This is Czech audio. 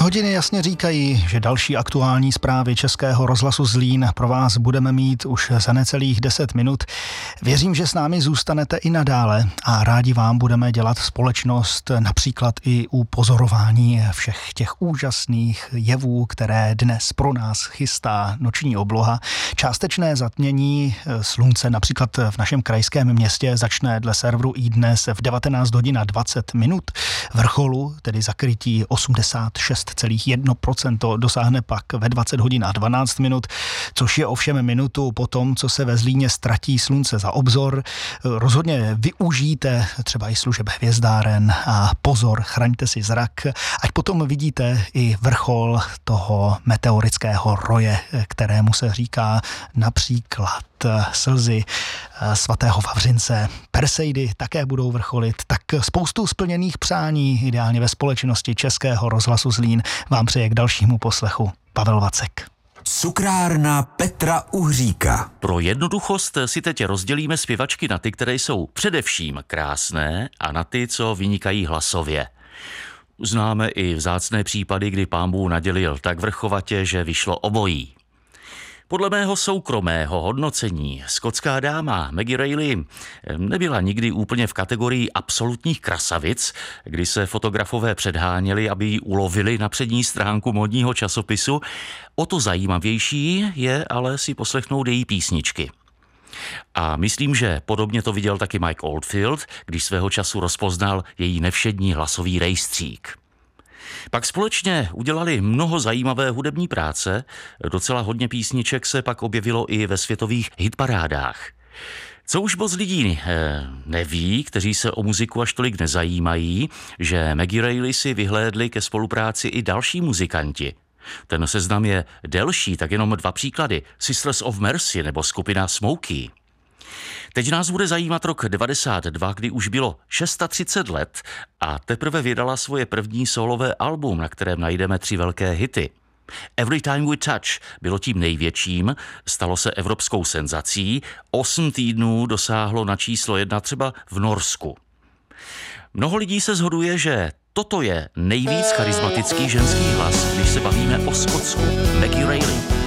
Hodiny jasně říkají, že další aktuální zprávy Českého rozhlasu Zlín pro vás budeme mít už za necelých 10 minut. Věřím, že s námi zůstanete i nadále a rádi vám budeme dělat společnost například i u pozorování všech těch úžasných jevů, které dnes pro nás chystá noční obloha. Částečné zatmění slunce například v našem krajském městě začne dle serveru iDnes v 19 hodin a 20 minut. Vrcholu, tedy zakrytí 86,1%, dosáhne pak ve 20 hodin a 12 minut, což je ovšem minutu po tom, co se ve Zlíně ztratí slunce za obzor. Rozhodně využijte třeba i služeb hvězdáren a pozor, chraňte si zrak, ať potom vidíte i vrchol toho meteorického roje, kterému se říká například slzy svatého Vavřince. Perseidy také budou vrcholit, tak spoustu splněných přání, ideálně ve společnosti Českého rozhlasu Zlín, vám přeje k dalšímu poslechu Pavel Vacek. Cukrárna Petra Uhříka. Pro jednoduchost si teď rozdělíme zpěvačky na ty, které jsou především krásné, a na ty, co vynikají hlasově. Známe i vzácné případy, kdy Pán Bůh nadělil tak vrchovatě, že vyšlo obojí. Podle mého soukromého hodnocení skotská dáma Maggie Reilly nebyla nikdy úplně v kategorii absolutních krasavic, kdy se fotografové předháněli, aby ji ulovili na přední stránku módního časopisu. O to zajímavější je ale si poslechnout její písničky. A myslím, že podobně to viděl taky Mike Oldfield, když svého času rozpoznal její nevšední hlasový rejstřík. Pak společně udělali mnoho zajímavé hudební práce, docela hodně písniček se pak objevilo i ve světových hitparádách. Co už moc lidí neví, kteří se o muziku až tolik nezajímají, že Maggie Reilly si vyhlédli ke spolupráci i další muzikanti. Ten seznam je delší, tak jenom 2 příklady. Sisters of Mercy nebo skupina Smokey. Teď nás bude zajímat rok 92, kdy už bylo 630 let a teprve vydala svoje první solové album, na kterém najdeme 3 velké hity. Every Time We Touch bylo tím největším, stalo se evropskou senzací, 8 týdnů dosáhlo na číslo 1 třeba v Norsku. Mnoho lidí se shoduje, že toto je nejvíc charismatický ženský hlas, když se bavíme o Skotsku. Maggie Reilly.